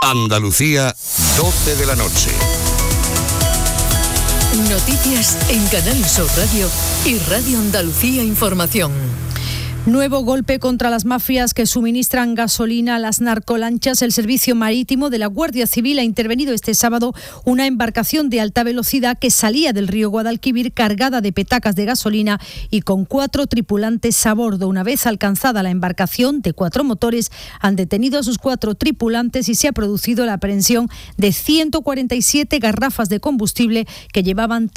Andalucía, 12 de la noche. Noticias en Canal Sur Radio y Radio Andalucía Información. Nuevo golpe contra las mafias que suministran gasolina a las narcolanchas. El Servicio Marítimo de la Guardia Civil ha intervenido este sábado una embarcación de alta velocidad que salía del río Guadalquivir cargada de petacas de gasolina y con 4 tripulantes a bordo. Una vez alcanzada la embarcación de 4 motores, han detenido a sus 4 tripulantes y se ha producido la aprehensión de 147 garrafas de combustible que llevaban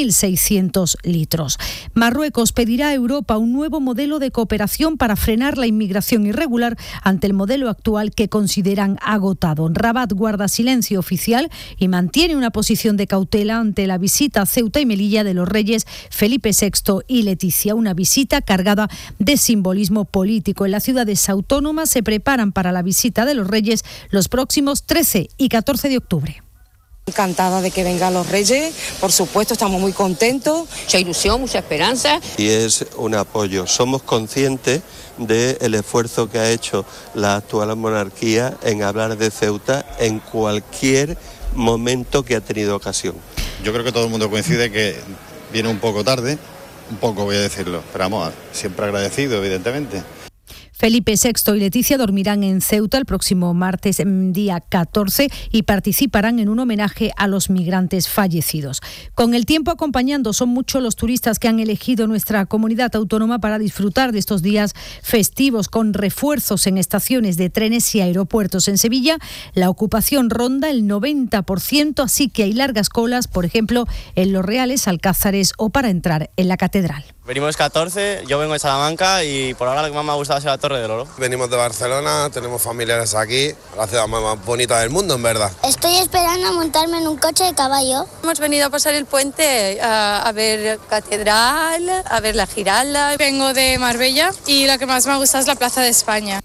3.600 litros. Marruecos pedirá a Europa un nuevo modelo de cooperación para frenar la inmigración irregular ante el modelo actual que consideran agotado. Rabat guarda silencio oficial y mantiene una posición de cautela ante la visita a Ceuta y Melilla de los reyes Felipe VI y Leticia, una visita cargada de simbolismo político. En las ciudades autónomas se preparan para la visita de los reyes los próximos 13 y 14 de octubre. Encantada de que vengan los reyes, por supuesto, estamos muy contentos. Mucha ilusión, mucha esperanza. Y es un apoyo. Somos conscientes del esfuerzo que ha hecho la actual monarquía en hablar de Ceuta en cualquier momento que ha tenido ocasión. Yo creo que todo el mundo coincide que viene un poco tarde, un poco voy a decirlo, pero vamos, siempre agradecido, evidentemente. Felipe VI y Leticia dormirán en Ceuta el próximo martes, día 14, y participarán en un homenaje a los migrantes fallecidos. Con el tiempo acompañando, son muchos los turistas que han elegido nuestra comunidad autónoma para disfrutar de estos días festivos, con refuerzos en estaciones de trenes y aeropuertos. En Sevilla, la ocupación ronda el 90%, así que hay largas colas, por ejemplo, en Los Reales, Alcázares o para entrar en la Catedral. Venimos 14, yo vengo de Salamanca y por ahora lo que más me ha gustado es la Torre del Oro. Venimos de Barcelona, tenemos familiares aquí, la ciudad más bonita del mundo, en verdad. Estoy esperando a montarme en un coche de caballo. Hemos venido a pasar el puente a ver Catedral, a ver la Giralda. Vengo de Marbella y lo que más me gusta es la Plaza de España.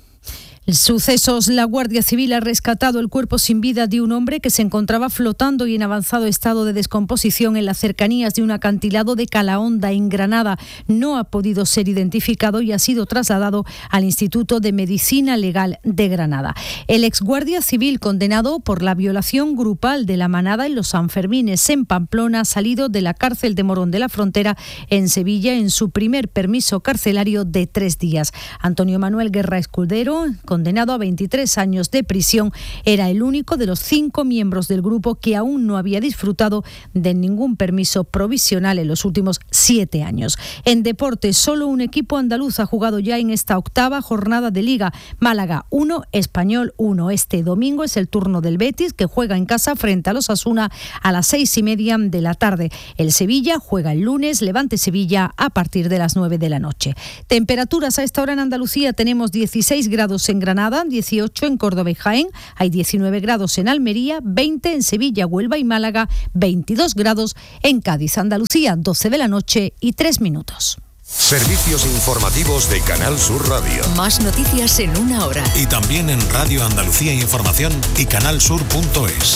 Sucesos. La Guardia Civil ha rescatado el cuerpo sin vida de un hombre que se encontraba flotando y en avanzado estado de descomposición en las cercanías de un acantilado de Calahonda, en Granada. No ha podido ser identificado y ha sido trasladado al Instituto de Medicina Legal de Granada. El exguardia civil condenado por la violación grupal de la manada en los Sanfermines en Pamplona ha salido de la cárcel de Morón de la Frontera en Sevilla en su primer permiso carcelario de 3 días. Antonio Manuel Guerra Escudero, condenado a 23 años de prisión, era el único de los 5 miembros del grupo que aún no había disfrutado de ningún permiso provisional en los últimos 7 años. En deportes, solo un equipo andaluz ha jugado ya en esta 8ª jornada de Liga. Málaga 1, Español 1. Este domingo es el turno del Betis, que juega en casa frente a los Osasuna a las 6:30 de la tarde. El Sevilla juega el lunes, Levante Sevilla, a partir de las 9 de la noche. Temperaturas a esta hora en Andalucía: tenemos 16 grados en Granada, 18 en Córdoba y Jaén, hay 19 grados en Almería, 20 en Sevilla, Huelva y Málaga, 22 grados en Cádiz. Andalucía, 12 de la noche y 3 minutos. Servicios informativos de Canal Sur Radio. Más noticias en 1 hora. Y también en Radio Andalucía Información y canalsur.es.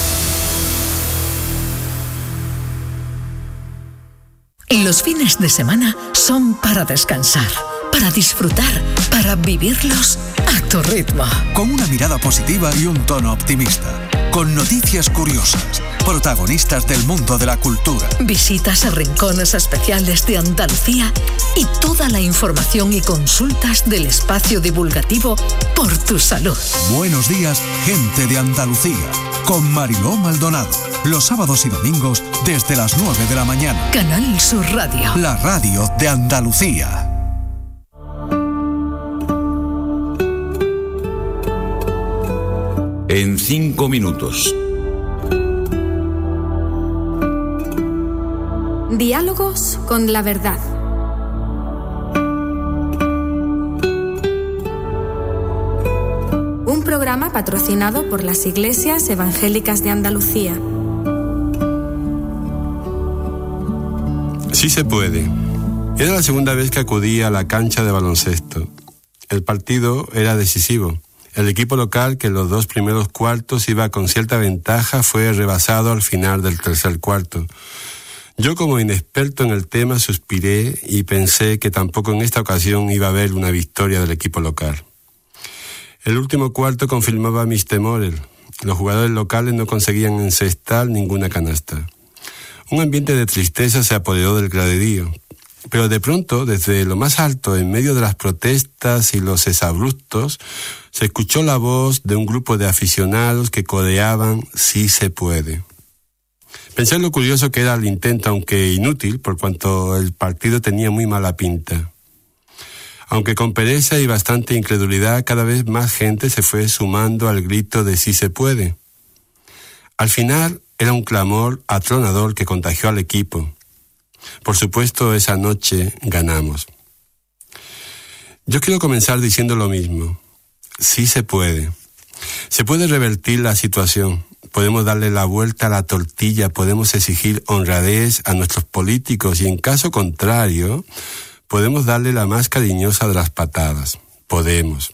Los fines de semana son para descansar, para disfrutar, para vivirlos a tu ritmo. Con una mirada positiva y un tono optimista. Con noticias curiosas, protagonistas del mundo de la cultura. Visitas a rincones especiales de Andalucía y toda la información y consultas del espacio divulgativo Por tu Salud. Buenos días, gente de Andalucía. Con Mariló Maldonado. Los sábados y domingos desde las 9 de la mañana. Canal Sur Radio. La radio de Andalucía. En 5 minutos. Diálogos con la verdad. Un programa patrocinado por las Iglesias Evangélicas de Andalucía. Sí se puede. Era la segunda vez que acudía a la cancha de baloncesto. El partido era decisivo. El equipo local, que en los 2 primeros cuartos iba con cierta ventaja, fue rebasado al final del tercer cuarto. Yo, como inexperto en el tema, suspiré y pensé que tampoco en esta ocasión iba a haber una victoria del equipo local. El último cuarto confirmaba mis temores. Los jugadores locales no conseguían encestar ninguna canasta. Un ambiente de tristeza se apoderó del graderío. Pero de pronto, desde lo más alto, en medio de las protestas y los exabruptos, se escuchó la voz de un grupo de aficionados que coreaban "Sí se puede". Pensé lo curioso que era el intento, aunque inútil, por cuanto el partido tenía muy mala pinta. Aunque con pereza y bastante incredulidad, cada vez más gente se fue sumando al grito de "Sí se puede". Al final, era un clamor atronador que contagió al equipo. Por supuesto, esa noche ganamos. Yo quiero comenzar diciendo lo mismo. Sí se puede. Se puede revertir la situación. Podemos darle la vuelta a la tortilla, podemos exigir honradez a nuestros políticos y en caso contrario, podemos darle la más cariñosa de las patadas. Podemos.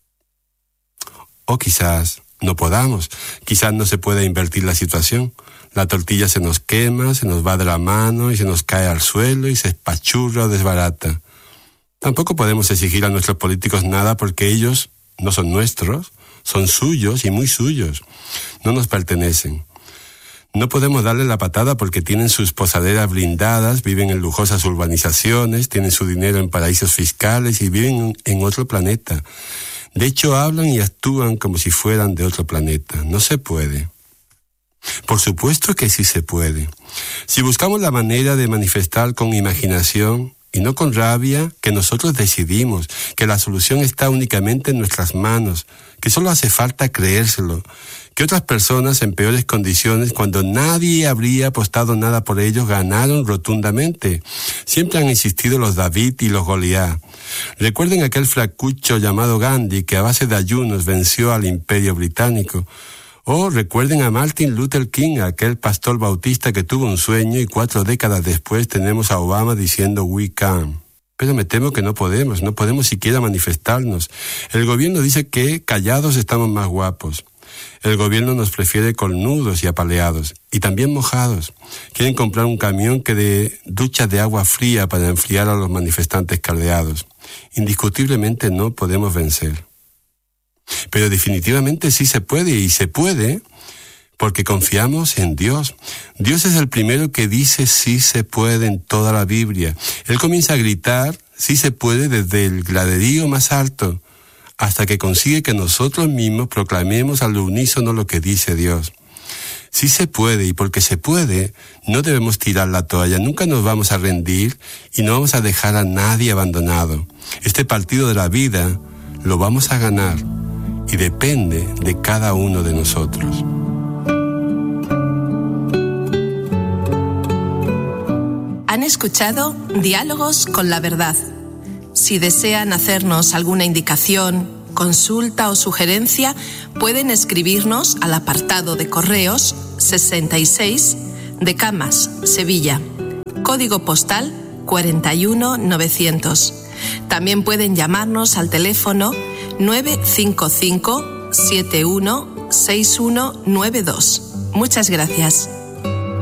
O quizás no podamos. Quizás no se pueda invertir la situación. La tortilla se nos quema, se nos va de la mano y se nos cae al suelo y se espachurra o desbarata. Tampoco podemos exigir a nuestros políticos nada porque ellos no son nuestros, son suyos y muy suyos. No nos pertenecen. No podemos darle la patada porque tienen sus posaderas blindadas, viven en lujosas urbanizaciones, tienen su dinero en paraísos fiscales y viven en otro planeta. De hecho, hablan y actúan como si fueran de otro planeta. No se puede. Por supuesto que sí se puede. Si buscamos la manera de manifestar con imaginación y no con rabia, que nosotros decidimos, que la solución está únicamente en nuestras manos, que solo hace falta creérselo, que otras personas en peores condiciones, cuando nadie habría apostado nada por ellos, ganaron rotundamente. Siempre han existido los David y los Goliat. Recuerden aquel flacucho llamado Gandhi que a base de ayunos venció al Imperio Británico. O recuerden a Martin Luther King, aquel pastor bautista que tuvo un sueño y 4 décadas después tenemos a Obama diciendo "We can". Pero me temo que no podemos siquiera manifestarnos. El gobierno dice que callados estamos más guapos. El gobierno nos prefiere cornudos y apaleados, y también mojados. Quieren comprar un camión que dé duchas de agua fría para enfriar a los manifestantes caldeados. Indiscutiblemente no podemos vencer. Pero definitivamente sí se puede, y se puede porque confiamos en Dios. Dios es el primero que dice sí se puede en toda la Biblia. Él comienza a gritar sí se puede desde el graderío más alto, hasta que consigue que nosotros mismos proclamemos al unísono lo que dice Dios. Sí se puede, y porque se puede, no debemos tirar la toalla, nunca nos vamos a rendir y no vamos a dejar a nadie abandonado. Este partido de la vida lo vamos a ganar. Y depende de cada uno de nosotros. Han escuchado Diálogos con la Verdad. Si desean hacernos alguna indicación, consulta o sugerencia, pueden escribirnos al apartado de correos 66 de Camas, Sevilla, código postal 41900. También pueden llamarnos al teléfono 955 716192. Muchas gracias.